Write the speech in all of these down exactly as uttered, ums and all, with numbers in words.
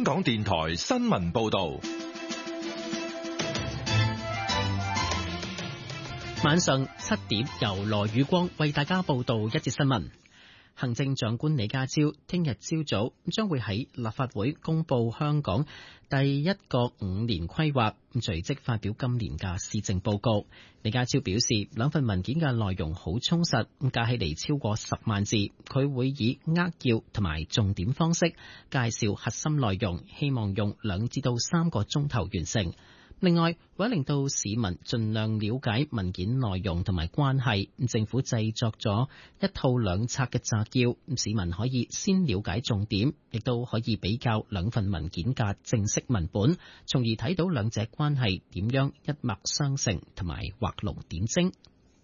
香港電台新聞報道。 晚上七點，由羅宇光為大家報道一節新聞。行政長官李家超聽日朝早將會喺立法會公布香港第一個五年規劃，隨即發表今年嘅施政報告。李家超表示，兩份文件嘅內容好充實，加起嚟超過十萬字，佢會以扼要同埋重點方式介紹核心內容，希望用兩至到三個鐘頭完成。另外，為咗令到市民盡量了解文件內容同埋關係，政府製作咗一套兩冊嘅摘要，市民可以先了解重點，亦都可以比較兩份文件嘅正式文本，從而睇到兩者關係點樣一脈相承同埋畫龍點睛。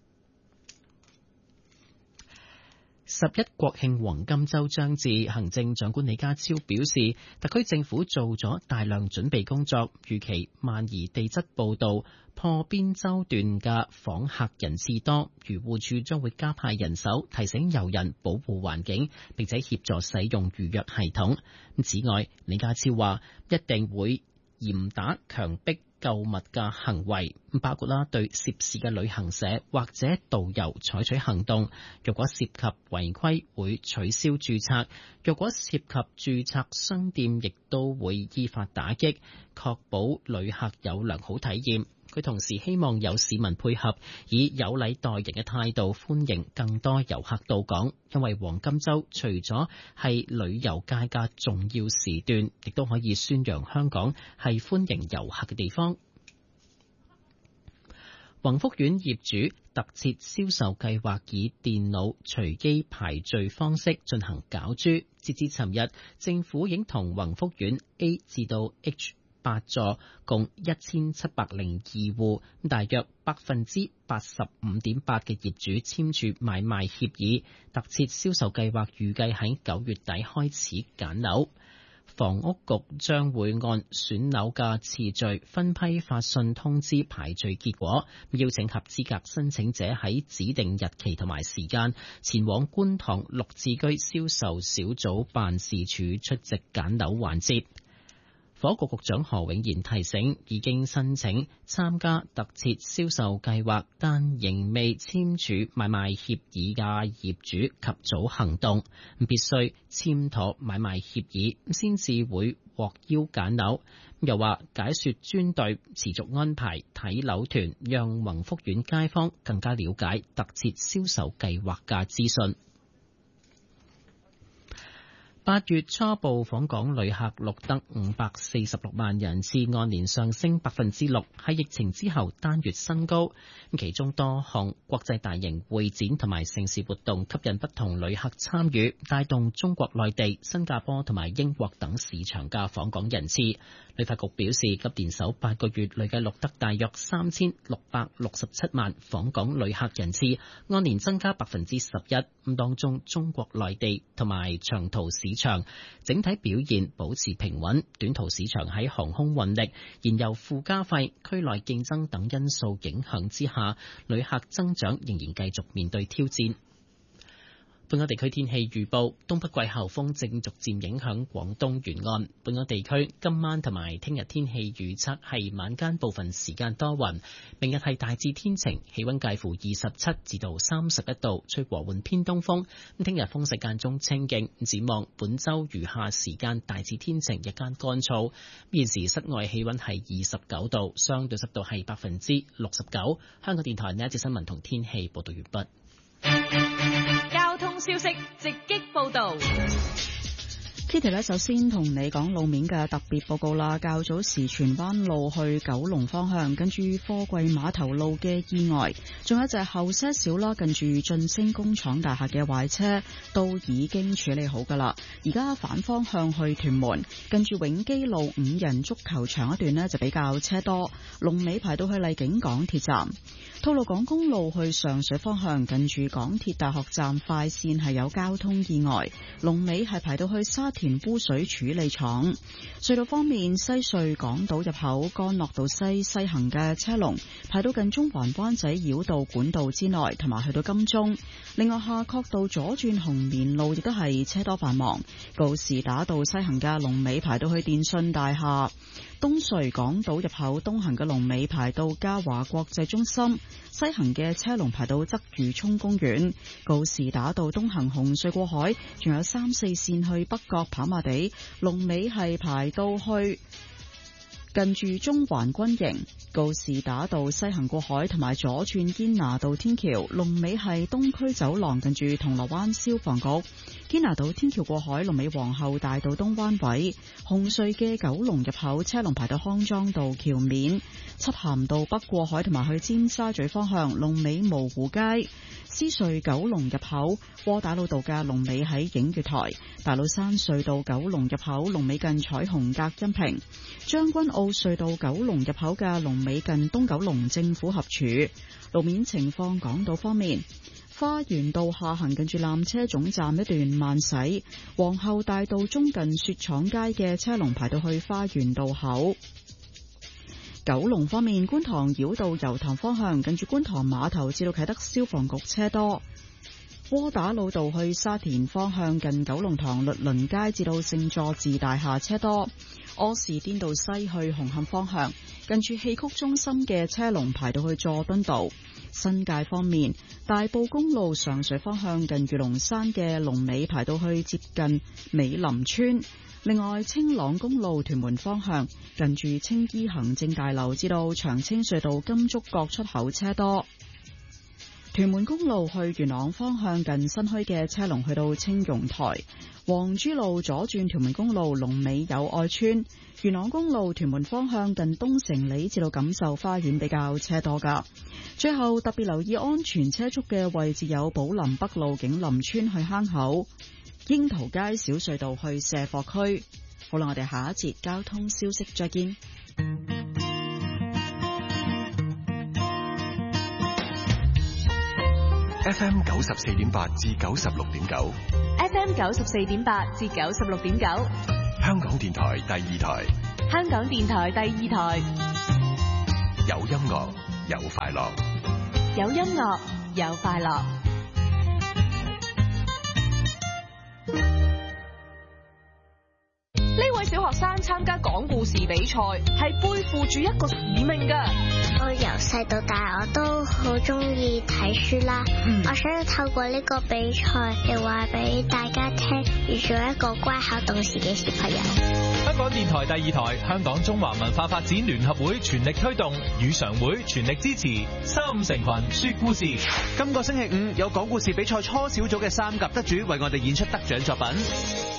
十一國慶黃金週將至，行政長官李家超表示，特區政府做咗大量準備工作，預期萬宜地質步道破邊洲段嘅訪客人次多，漁護署將會加派人手提醒遊人保護環境，並且協助使用預約系統。此外，李家超話一定會嚴打強迫購物嘅行為，包括啦對涉事嘅旅行社或者導遊採取行動。若果涉及違規，會取消註冊；若果涉及註冊商店，亦都會依法打擊，確保旅客有良好體驗。佢同時希望有市民配合，以有禮待人嘅態度歡迎更多遊客到港，因為黃金週除咗係旅遊界嘅重要時段，亦都可以宣揚香港係歡迎遊客嘅地方。宏福苑業主特設銷售計劃以電腦隨機排序方式進行攪珠，截至尋日，政府已同宏福苑 A 至到 H八座共一千七百零二戶，大約百分之八十五點八嘅業主簽署買賣協議。特設銷售計劃預計喺九月底開始揀樓。房屋局將會按選樓嘅次序分批發信通知排序結果，邀請合資格申請者喺指定日期同埋時間前往觀塘綠置居銷售小組辦事處出席揀樓環節。房屋局局長何永賢提醒，已經申請參加特設銷售計劃但仍未簽署買賣協議嘅業主及早行動，必須簽妥買賣協議先至會獲邀揀樓。又話解說專隊持續安排睇樓團，讓宏福苑街坊更加了解特設銷售計劃嘅資訊。八月初步訪港旅客錄得五百四十六萬人次，按年上升百分之六，喺疫情之後單月新高。其中多項國際大型會展同埋盛事活動吸引不同旅客參與，帶動中國內地、新加坡同埋英國等市場嘅訪港人次。旅發局表示，今年首八個月累計錄得大約三千六百六十七萬訪港旅客人次，按年增加百分之十一。咁當中中國內地同埋長途市場整體表現保持平穩，短途市場喺航空運力、燃油附加費、區內競爭等因素影響之下，旅客增長仍然繼續面對挑戰。本港地區天氣預報，東北季候風正逐漸影響廣東沿岸。本港地區今晚同埋聽日天氣預測係晚間部分時間多雲，明日係大致天晴，氣溫介乎二十七至到三十一度，吹和緩偏東風。咁聽日風勢間中清勁。展望本週餘下時間大致天晴，日間乾燥。現時室外氣溫係二十九度，相對濕度係百分之六十九。香港電台呢一節新聞同天氣報道完畢。 交通消息直擊報道。 Kitty 咧，首先同你講路面嘅特別報告啦。較早時荃灣路去九龍方向，跟住貨櫃碼頭路嘅意外，仲有就係後些少啦，近住晉升工廠大廈嘅壞車都已經處理好噶啦。而家反方向去屯門，跟住永基路五人足球場一段呢就比較車多，龍尾排到去荔景港鐵站。吐露港公路去上水方向，近住港鐵大學站快線係有交通意外，龍尾係排到去沙田田污水處理廠。隧道方面，西隧港島入口干諾道西西行嘅車龍排到近中環灣仔繞道管道之內，同埋去到金鐘。另外，夏慤道左轉紅棉路亦都係車多繁忙，告士打道西行嘅龍尾排到去電信大廈。東隧港島入口東行嘅龍尾排到嘉華國際中心，西行嘅車龍排到鰂魚涌公園。告士打道東行紅隧過海，仲有三四線去北角跑馬地，龍尾係排到去近住中環軍營。告士打道西行過海同埋左轉堅拿道天橋，龍尾係東區走廊近住銅鑼灣消防局。堅拿道天橋過海，龍尾皇后大道東灣位。紅隧嘅九龍入口車龍排到康莊道橋面。漆咸道北過海同埋去尖沙咀方向，龍尾蕪湖街。獅隧九龍入口窩打老道嘅龍尾喺映月台。大老山隧道九龍入口龍尾近彩虹隔音屏。將軍澳隧道九龍入口嘅龍尾近東九龍政府合署。路面情況，港島方面，花園道下行近住纜車總站一段慢駛，皇后大道中近雪廠街嘅車龍排到去花園道口。九龍方面，觀塘繞道油塘方向近住觀塘碼頭至到啟德消防局車多。窩打老道去沙田方向近九龍塘律倫街至到聖佐治大廈車多。柯士甸道西去紅磡方向近住戲曲中心嘅車龍排到去佐敦道。新界方面，大埔公路上水方向近住龍山嘅龍尾排到去接近美林村。另外，青朗公路屯門方向近住青衣行政大樓至到長青隧道金竹角出口車多。屯門公路去元朗方向近新墟嘅車龍去到青榕台。黃珠路左轉屯門公路龍尾友愛村。元朗公路屯門方向近東城里至到錦繡花園比較車多噶。最後特別留意安全車速嘅位置有寶林北路景林村去坑口、櫻桃街小隧道去卸貨區。好啦，我哋下一節交通消息再見。 F M 九十四點八至九十六點九 F M 九十四點八至九十六點九， 香港電台第二台， 香港電台第二台， 有音樂有快樂， 有音樂有快樂。呢位小學生參加講故事比賽，係背負住一個使命㗎。 我由細到大我都好中意睇書啦，嗯、我想透過呢個比賽嚟話俾大家聽，要做一個乖巧懂事嘅小朋友。 香港電台第二台、香港中華文化發展聯合會全力推動，語常會全力支持三五成群說故事。 今個星期五有講故事比賽初小組嘅三甲得主為我哋演出得獎作品。